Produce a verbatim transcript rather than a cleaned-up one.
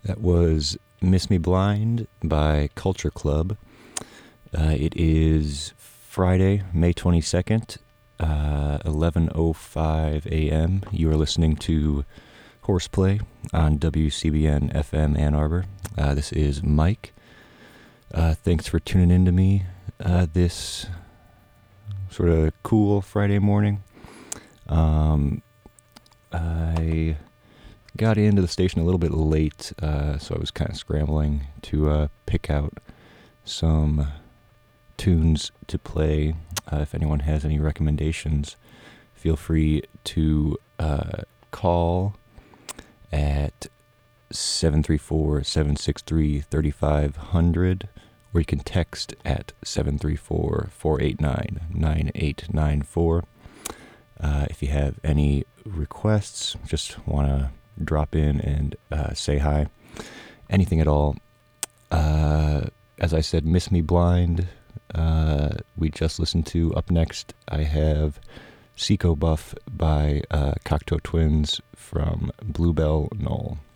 That was Miss Me Blind by Culture Club. Uh, it is Friday, May twenty-second, uh, eleven oh five a.m. You are listening to Horseplay on W C B N F M Ann Arbor. Uh, this is Mike. Uh, thanks for tuning in to me uh, this sort of cool Friday morning. Um, I got into the station a little bit late, uh, so I was kind of scrambling to uh, pick out some tunes to play. Uh, if anyone has any recommendations, feel free to uh, call at seven three four, seven six three, three five zero zero, or you can text at seven three four, four eight nine, nine eight nine four. Uh, if you have any requests, just want to drop in and uh, say hi, anything at all. Uh, as I said, Miss Me Blind, uh, we just listened to. Up next, I have Seco Buff by uh, Cocteau Twins from Bluebell Knoll.